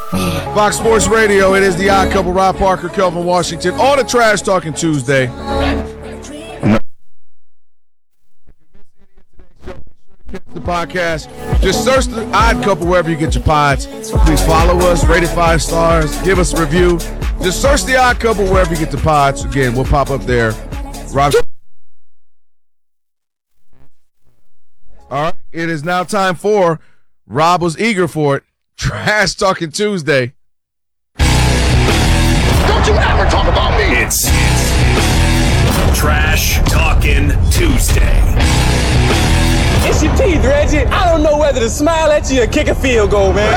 Fox Sports Radio, it is the Odd Couple, Rob Parker, Kelvin Washington, on a Trash Talking Tuesday. The podcast, just search the Odd Couple wherever you get your pods. Please follow us, rate it 5 stars, give us a review. Just search the Odd Couple wherever you get the pods. Again, we'll pop up there. Rob. All right, it is now time for Rob was eager for it. Trash Talking Tuesday. Don't you ever talk about me. It's Trash Talking Tuesday. It's your teeth, Reggie. I don't know whether to smile at you or kick a field goal, man.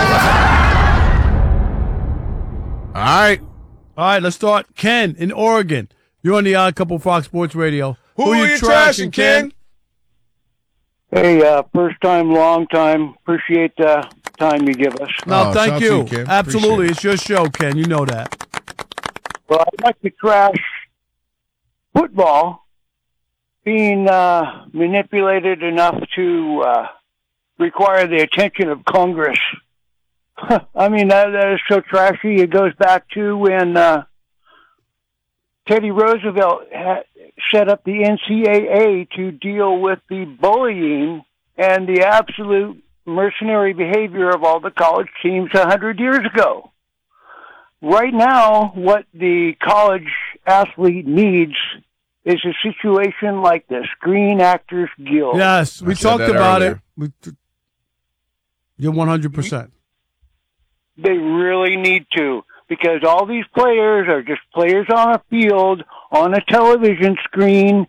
All right. All right, let's start. Ken in Oregon. You're on the Odd Couple Fox Sports Radio. Who are you trashing, Ken? Hey, first time, long time. Appreciate the time you give us. No, thank you. Ken. Absolutely. It's your show, Ken. You know that. Well, I'd like to trash football being manipulated enough to require the attention of Congress. I mean, that is so trashy. It goes back to when Teddy Roosevelt set up the NCAA to deal with the bullying and the absolute mercenary behavior of all the college teams 100 years ago. Right now, what the college athlete needs is a situation like the Screen Actors Guild. Yes, we talked about it. You're 100%. They really need to, because all these players are just players on a field, on a television screen,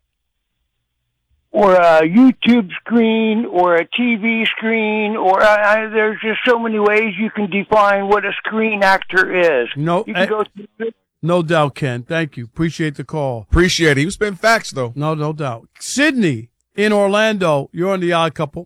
or a YouTube screen, or a TV screen, or there's just so many ways you can define what a screen actor is. No, you can go through it. No doubt, Ken. Thank you. Appreciate the call. Appreciate it. He was spitting facts, though. No doubt. Sydney in Orlando. You're on the Odd Couple.